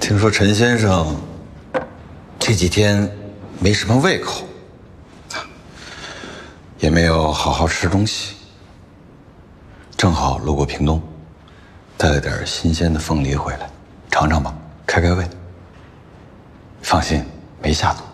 听说陈先生这几天没什么胃口，也没有好好吃东西。正好路过屏东，带了点新鲜的凤梨回来，尝尝吧，开胃。放心，没下毒。